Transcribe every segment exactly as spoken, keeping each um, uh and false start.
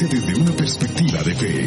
ciencia desde una perspectiva de fe.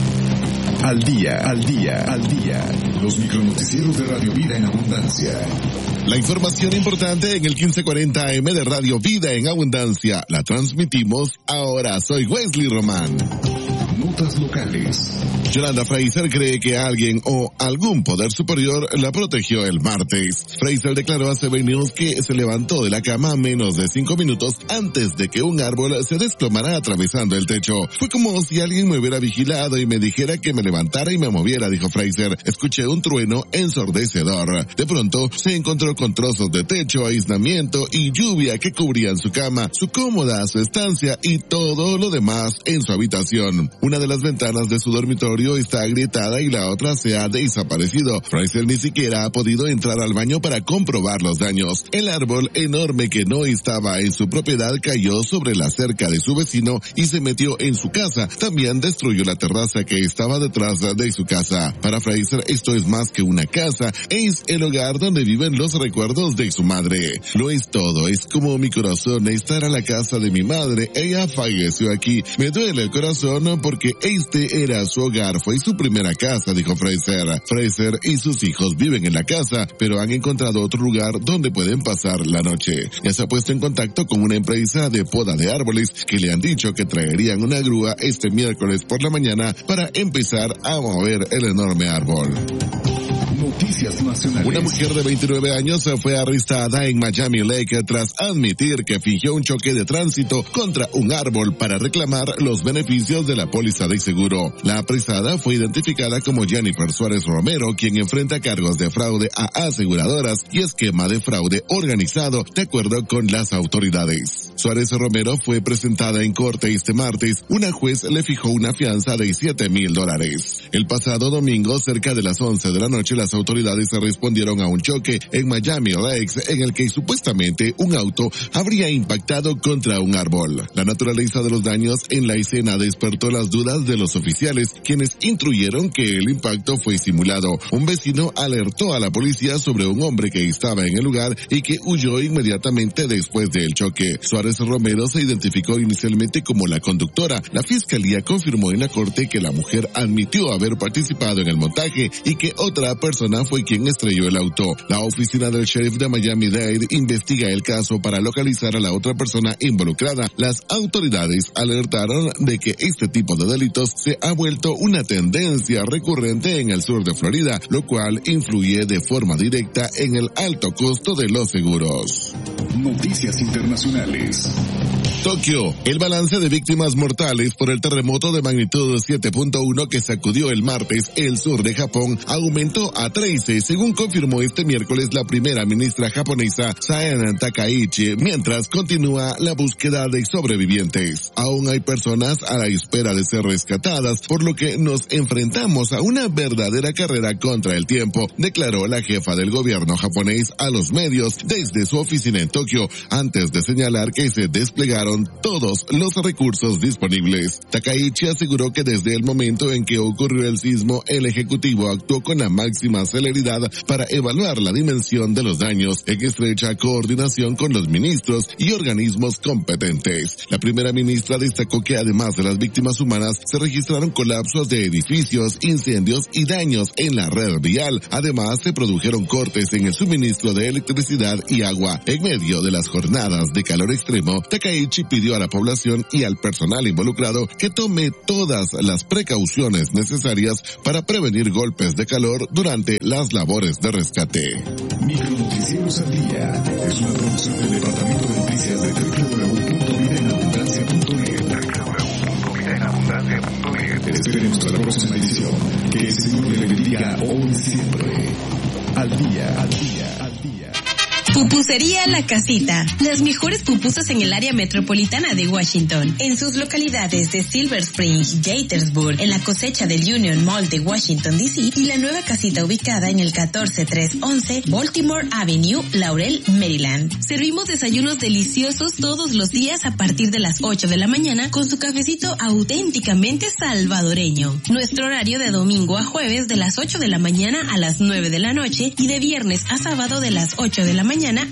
Al día, al día, al día. Los micronoticieros de Radio Vida en Abundancia. La información importante en el quince cuarenta A M de Radio Vida en Abundancia la transmitimos ahora. Soy Wesley Román. Notas locales. Yolanda Fraser cree que alguien o algún poder superior la protegió el martes. Fraser declaró a Seven News que se levantó de la cama menos de cinco minutos antes de que un árbol se desplomara atravesando el techo. Fue como si alguien me hubiera vigilado y me dijera que me levantara y me moviera, dijo Fraser. Escuché un trueno ensordecedor. De pronto se encontró con trozos de techo, aislamiento y lluvia que cubrían su cama, su cómoda, su estancia y todo lo demás en su habitación. Una de las ventanas de su dormitorio está agrietada y la otra se ha desaparecido. Fraser ni siquiera ha podido entrar al baño para comprobar los daños. El árbol enorme que no estaba en su propiedad cayó sobre la cerca de su vecino y se metió en su casa. También destruyó la terraza que estaba detrás de su casa. Para Fraser esto es más que una casa, es el hogar donde viven los recuerdos de su madre. Lo es todo, es como mi corazón estar a la casa de mi madre. Ella falleció aquí. Me duele el corazón porque este era su hogar, fue su primera casa, dijo Fraser. Fraser y sus hijos viven en la casa, pero han encontrado otro lugar donde pueden pasar la noche. Ya se ha puesto en contacto con una empresa de poda de árboles que le han dicho que traerían una grúa este miércoles por la mañana para empezar a mover el enorme árbol. Noticias nacionales. Una mujer de veintinueve años fue arrestada en Miami Lake tras admitir que fingió un choque de tránsito contra un árbol para reclamar los beneficios de la póliza de seguro. La apresada fue identificada como Jennifer Suárez Romero, quien enfrenta cargos de fraude a aseguradoras y esquema de fraude organizado, de acuerdo con las autoridades. Suárez Romero fue presentada en corte este martes. Una juez le fijó una fianza de siete mil dólares. El pasado domingo, cerca de las once de la noche, las autoridades respondieron a un choque en Miami Lakes en el que supuestamente un auto habría impactado contra un árbol. La naturaleza de los daños en la escena despertó las dudas de los oficiales, quienes intuyeron que el impacto fue simulado. Un vecino alertó a la policía sobre un hombre que estaba en el lugar y que huyó inmediatamente después del choque. Suárez Romero se identificó inicialmente como la conductora. La fiscalía confirmó en la corte que la mujer admitió haber participado en el montaje y que otra persona fue quien estrelló el auto. La oficina del sheriff de Miami-Dade investiga el caso para localizar a la otra persona involucrada. Las autoridades alertaron de que este tipo de delitos se ha vuelto una tendencia recurrente en el sur de Florida, lo cual influye de forma directa en el alto costo de los seguros. Noticias internacionales. Tokio. El balance de víctimas mortales por el terremoto de magnitud siete punto uno que sacudió el martes el sur de Japón aumentó a trece, según confirmó este miércoles la primera ministra japonesa Saen Takaichi, mientras continúa la búsqueda de sobrevivientes. Aún hay personas a la espera de ser rescatadas, por lo que nos enfrentamos a una verdadera carrera contra el tiempo, declaró la jefa del gobierno japonés a los medios desde su oficina en Tokio, antes de señalar que se desplegaron todos los recursos disponibles. Takaichi aseguró que desde el momento en que ocurrió el sismo, el ejecutivo actuó con la máxima celeridad para evaluar la dimensión de los daños en estrecha coordinación con los ministros y organismos competentes. La primera ministra destacó que además de las víctimas humanas, se registraron colapsos de edificios, incendios y daños en la red vial. Además, se produjeron cortes en el suministro de electricidad y agua. En medio de las jornadas de calor extremo, Takaichi pidió a la población y al personal involucrado que tome todas las precauciones necesarias para prevenir golpes de calor durante las labores de rescate. Micronoticieros al día es una producción del Departamento de Noticias de doble u doble u doble u punto vida en abundancia punto net. doble u doble u doble u punto vida en abundancia punto net. Esperemos a la próxima edición. Que el Señor le bendiga hoy y siempre. Al día, al día, al día. Pupusería La Casita. Las mejores pupusas en el área metropolitana de Washington. En sus localidades de Silver Spring, Gaithersburg, en la cosecha del Union Mall de Washington, D C y la nueva casita ubicada en el catorce trescientos once Baltimore Avenue, Laurel, Maryland. Servimos desayunos deliciosos todos los días a partir de las ocho de la mañana con su cafecito auténticamente salvadoreño. Nuestro horario de domingo a jueves de las ocho de la mañana a las nueve de la noche y de viernes a sábado de las ocho de la mañana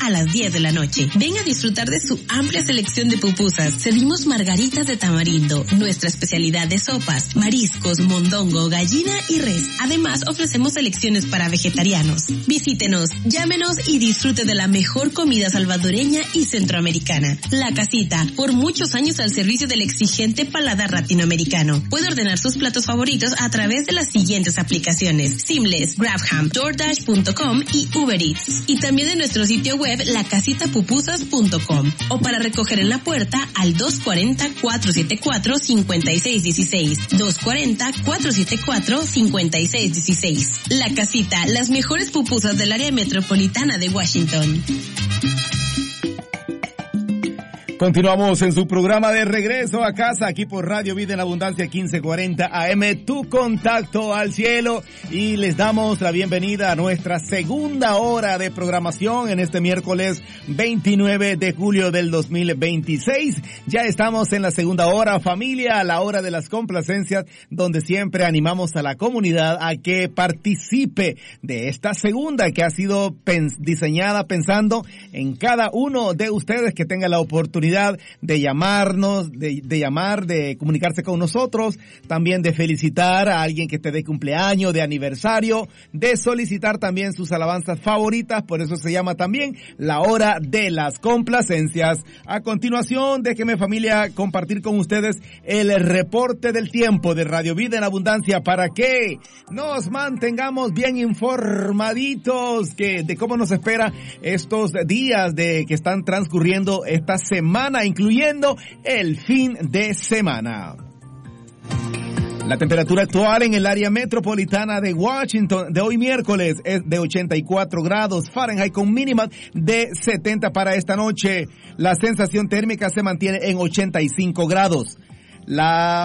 a las diez de la noche. Ven a disfrutar de su amplia selección de pupusas. Servimos margaritas de tamarindo, nuestra especialidad de sopas, mariscos, mondongo, gallina y res. Además, ofrecemos selecciones para vegetarianos. Visítenos, llámenos y disfrute de la mejor comida salvadoreña y centroamericana. La Casita, por muchos años al servicio del exigente paladar latinoamericano. Puede ordenar sus platos favoritos a través de las siguientes aplicaciones: Seamless, Grabham, DoorDash punto com y Uber Eats. Y también en nuestro sitio web la casita pupusas punto com. O para recoger en la puerta al dos cuatro cero, cuatro siete cuatro, cinco seis uno seis. dos cuatro cero, cuatro siete cuatro, cinco seis uno seis. La Casita, las mejores pupusas del área metropolitana de Washington. Continuamos en su programa de regreso a casa, aquí por Radio Vida en Abundancia quince cuarenta A M, tu contacto al cielo, y les damos la bienvenida a nuestra segunda hora de programación en este miércoles veintinueve de julio del dos mil veintiséis. Ya estamos en la segunda hora, familia, a la hora de las complacencias, donde siempre animamos a la comunidad a que participe de esta segunda que ha sido pens- diseñada pensando en cada uno de ustedes que tenga la oportunidad de llamarnos, de, de llamar, de comunicarse con nosotros, también de felicitar a alguien que esté de cumpleaños, de aniversario, de solicitar también sus alabanzas favoritas. Por eso se llama también la hora de las complacencias. A continuación, déjeme, familia, compartir con ustedes el reporte del tiempo de Radio Vida en Abundancia para que nos mantengamos bien informaditos que de cómo nos espera estos días de que están transcurriendo esta semana, incluyendo el fin de semana. La temperatura actual en el área metropolitana de Washington de hoy miércoles es de ochenta y cuatro grados Fahrenheit con mínima de setenta para esta noche. La sensación térmica se mantiene en ochenta y cinco grados. La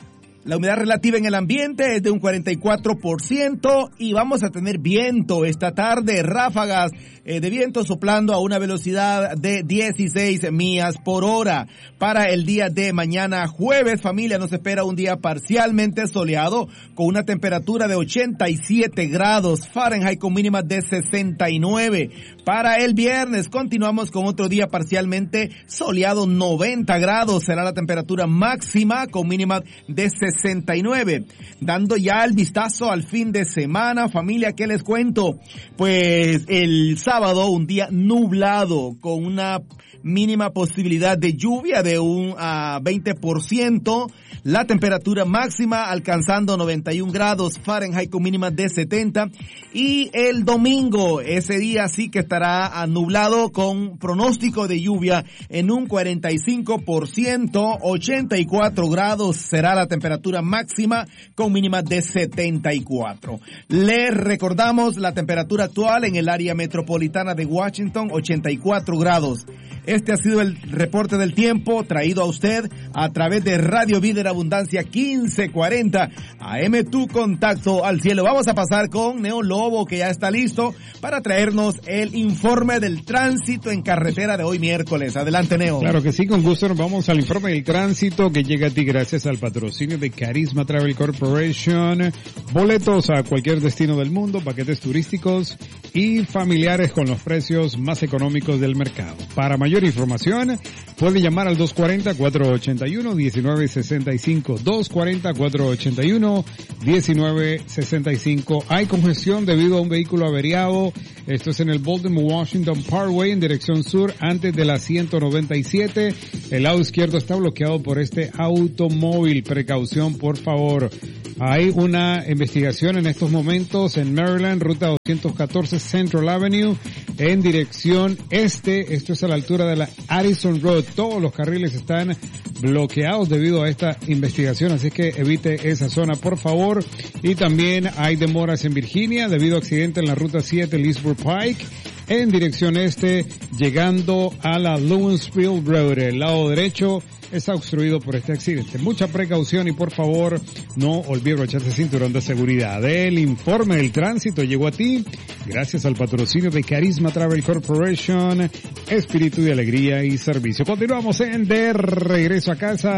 La humedad relativa en el ambiente es de un cuarenta y cuatro por ciento y vamos a tener viento esta tarde, ráfagas eh, de viento soplando a una velocidad de dieciséis millas por hora. Para el día de mañana jueves, familia, nos espera un día parcialmente soleado con una temperatura de ochenta y siete grados Fahrenheit con mínima de sesenta y nueve. Para el viernes continuamos con otro día parcialmente soleado, noventa grados será la temperatura máxima con mínima de sesenta y nueve. Dando ya el vistazo al fin de semana, familia, ¿qué les cuento? Pues el sábado un día nublado con una mínima posibilidad de lluvia de un uh, veinte por ciento. La temperatura máxima alcanzando noventa y un grados Fahrenheit con mínima de setenta. Y el domingo, ese día sí que estará nublado con pronóstico de lluvia en un cuarenta y cinco por ciento. ochenta y cuatro grados será la temperatura máxima con mínima de setenta y cuatro. Les recordamos la temperatura actual en el área metropolitana de Washington, ochenta y cuatro grados. Este ha sido el reporte del tiempo traído a usted a través de Radio Vida en Abundancia quince cuarenta A M, tu contacto al cielo. Vamos a pasar con Neo Lobo, que ya está listo para traernos el informe del tránsito en carretera de hoy miércoles. Adelante, Neo. Claro que sí, con gusto nos vamos al informe del tránsito que llega a ti gracias al patrocinio de Carisma Travel Corporation. Boletos a cualquier destino del mundo, paquetes turísticos y familiares con los precios más económicos del mercado. Para mayor información, puede llamar al dos cuatro cero, cuatro ocho uno, uno nueve seis cinco, dos cuatro cero, cuatro ocho uno, uno nueve seis cinco. Hay congestión debido a un vehículo averiado. Esto es en el Baltimore Washington Parkway en dirección sur antes de la ciento noventa y siete. El lado izquierdo está bloqueado por este automóvil. Precaución, por favor. Hay una investigación en estos momentos en Maryland, ruta doscientos catorce Central Avenue, en dirección este. Esto es a la altura de la Addison Road. Todos los carriles están bloqueados debido a esta investigación, así que evite esa zona, por favor. Y también hay demoras en Virginia debido a accidente en la ruta siete Leesburg Pike, en dirección este, llegando a la Lewisville Road. El lado derecho está obstruido por este accidente. Mucha precaución y por favor no olvide brocharse el cinturón de seguridad. El informe del tránsito llegó a ti gracias al patrocinio de Carisma Travel Corporation, espíritu de alegría y servicio. Continuamos en De Regreso a Casa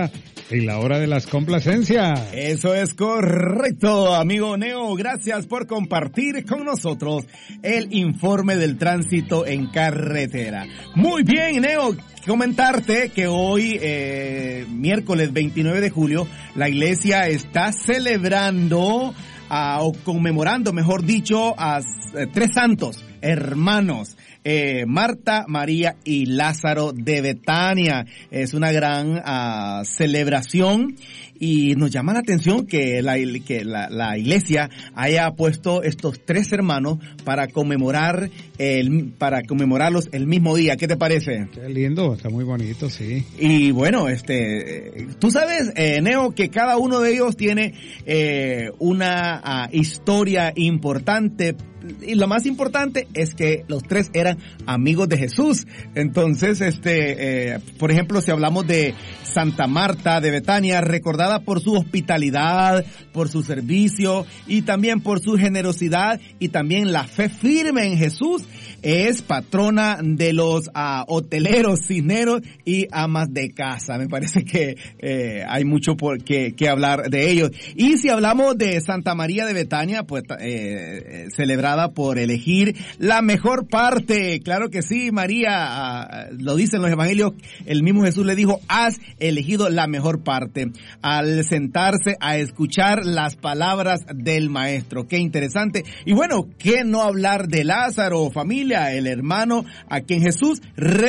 en la hora de las complacencias. Eso es correcto, amigo Neo. Gracias por compartir con nosotros el informe del tránsito en carretera. Muy bien, Neo. Comentarte que hoy, eh, miércoles veintinueve de julio, la iglesia está celebrando a, o conmemorando, mejor dicho, a, a tres santos hermanos. Eh, Marta, María y Lázaro de Betania. Es una gran uh, celebración y nos llama la atención que la, que la, la iglesia haya puesto estos tres hermanos para conmemorar el, para conmemorarlos el mismo día. ¿Qué te parece? Qué lindo, está muy bonito, sí. Y bueno, este, tú sabes, eh, Neo, que cada uno de ellos tiene eh, una uh, historia importante. Y lo más importante es que los tres eran amigos de Jesús. Entonces, este, eh, por ejemplo, si hablamos de Santa Marta de Betania, recordada por su hospitalidad, por su servicio y también por su generosidad y también la fe firme en Jesús, es patrona de los uh, hoteleros, cisneros y amas de casa. Me parece que eh, hay mucho por que, que hablar de ellos. Y si hablamos de Santa María de Betania, pues eh, celebrada por elegir la mejor parte. Claro que sí, María, uh, lo dicen los evangelios, el mismo Jesús le dijo, has elegido la mejor parte, al sentarse a escuchar las palabras del maestro. Qué interesante. Y bueno, ¿qué no hablar de Lázaro, familia? El hermano a quien Jesús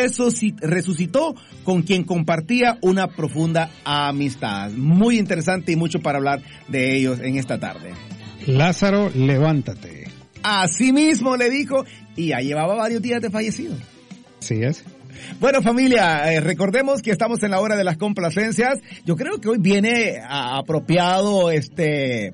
resucitó, con quien compartía una profunda amistad. Muy interesante y mucho para hablar de ellos en esta tarde. Lázaro, levántate. Así mismo le dijo, y ya llevaba varios días de fallecido. Sí es. Bueno, familia, eh, recordemos que estamos en la hora de las complacencias. Yo creo que hoy viene a, apropiado, este,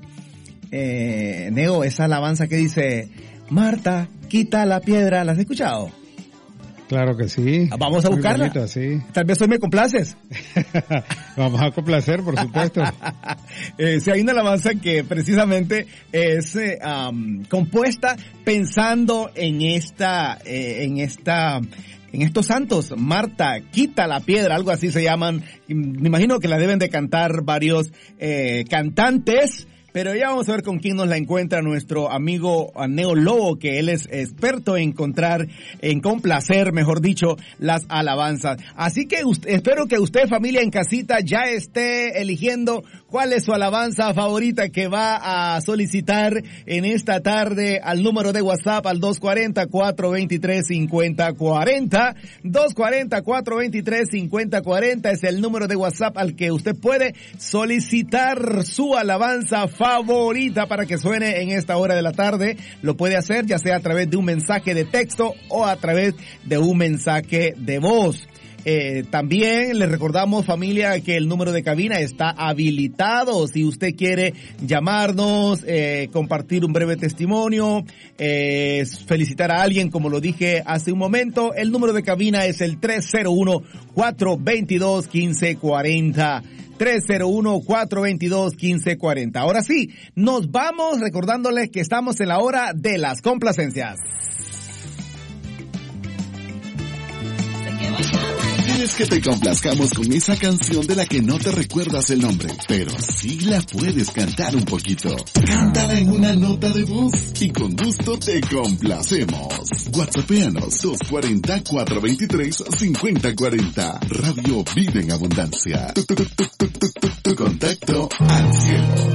eh, Neo, esa alabanza que dice, Marta, quita la piedra. ¿La has escuchado? Claro que sí. Vamos a muy buscarla. Bonita, sí. Tal vez hoy me complaces. Vamos a complacer, por supuesto. eh, si hay una alabanza que precisamente es eh, um, compuesta pensando en esta, eh, en esta, en estos santos. Marta, quita la piedra, algo así se llaman. Me imagino que la deben de cantar varios eh, cantantes. Pero ya vamos a ver con quién nos la encuentra nuestro amigo Neo Lobo, que él es experto en encontrar, en complacer, mejor dicho, las alabanzas. Así que usted, espero que usted, familia en casita, ya esté eligiendo cuál es su alabanza favorita que va a solicitar en esta tarde al número de WhatsApp al dos cuatro cero, cuatro dos tres, cinco cero cuatro cero. dos cuatro cero, cuatro dos tres, cinco cero cuatro cero es el número de WhatsApp al que usted puede solicitar su alabanza favorita. favorita para que suene en esta hora de la tarde. Lo puede hacer ya sea a través de un mensaje de texto o a través de un mensaje de voz. Eh, también les recordamos, familia, que el número de cabina está habilitado. Si usted quiere llamarnos, eh, compartir un breve testimonio, eh, felicitar a alguien, como lo dije hace un momento, el número de cabina es el tres cero uno, cuatro dos dos, uno cinco cuatro cero. tres cero uno, cuatro dos dos, uno cinco cuatro cero. Ahora sí, nos vamos recordándoles que estamos en la hora de las complacencias. ¿Quieres que te complazcamos con esa canción de la que no te recuerdas el nombre, pero sí la puedes cantar un poquito? Cántala en una nota de voz y con gusto te complacemos. WhatsAppeanos dos cuatro cero, cuatro dos tres, cinco cero cuatro cero. Radio Vida en Abundancia. Tu, tu, tu, tu, tu, tu, tu contacto al cielo.